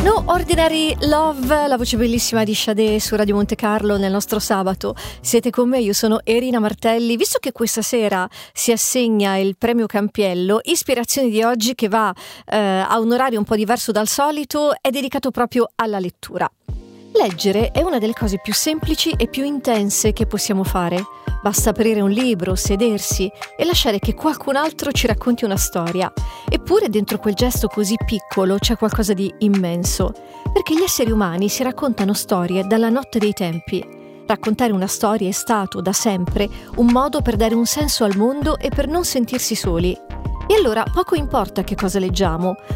No Ordinary Love, la voce bellissima di Sade su Radio Monte Carlo nel nostro sabato. Siete con me, io sono Erina Martelli. Visto che questa sera si assegna il premio Campiello, Ispirazioni di oggi, che va a un orario un po' diverso dal solito, è dedicato proprio alla lettura. Leggere è una delle cose più semplici e più intense che possiamo fare. Basta aprire un libro, sedersi e lasciare che qualcun altro ci racconti una storia. Eppure dentro quel gesto così piccolo c'è qualcosa di immenso, perché gli esseri umani si raccontano storie dalla notte dei tempi. Raccontare una storia è stato, da sempre, un modo per dare un senso al mondo e per non sentirsi soli. E allora poco importa che cosa leggiamo,